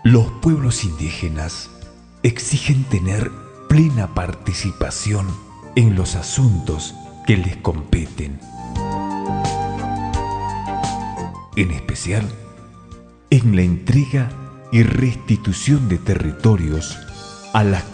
Los pueblos indígenas exigen tener plena participación en los asuntos que les competen, en especial en la entrega y restitución de territorios a las